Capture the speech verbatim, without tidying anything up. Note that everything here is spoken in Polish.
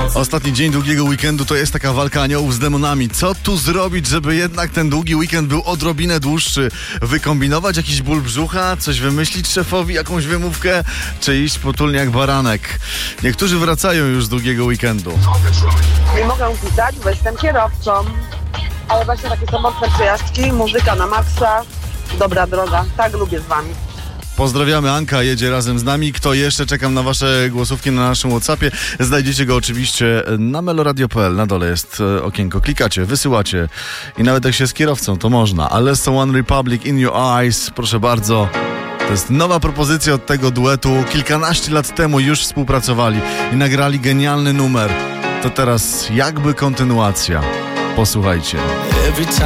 Ostatni dzień długiego weekendu to jest taka walka aniołów z demonami. Co tu zrobić, żeby jednak ten długi weekend był odrobinę dłuższy? Wykombinować jakiś ból brzucha? Coś wymyślić szefowi? Jakąś wymówkę? Czy iść potulnie jak baranek? Niektórzy wracają już z długiego weekendu. Nie mogę pisać, bo jestem kierowcą. Ale właśnie takie są mocne przejażdżki, muzyka na maksa, dobra droga. Tak lubię z wami. Pozdrawiamy, Anka jedzie razem z nami. Kto jeszcze? Czekam na wasze głosówki na naszym WhatsAppie. Znajdziecie go oczywiście na meloradio kropka p l. Na dole jest okienko. Klikacie, wysyłacie i nawet jak się z kierowcą, to można. Ale są One Republic, In Your Eyes, proszę bardzo. To jest nowa propozycja od tego duetu. Kilkanaście lat temu już współpracowali i nagrali genialny numer. To teraz jakby kontynuacja. Posłuchajcie.